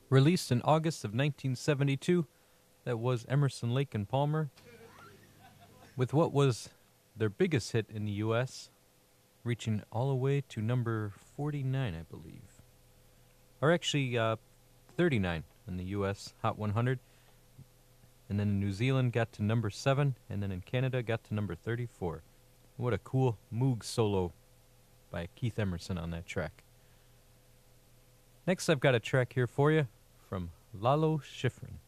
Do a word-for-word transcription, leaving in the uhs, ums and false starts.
Released in August of nineteen seventy-two, that was Emerson, Lake and Palmer, with what was their biggest hit in the U S, reaching all the way to number forty-nine, I believe. Or actually, uh, thirty-nine in the U S Hot one hundred. And then in New Zealand got to number seven, and then in Canada got to number thirty-four. What a cool Moog solo by Keith Emerson on that track. Next, I've got a track here for you from Lalo Schifrin.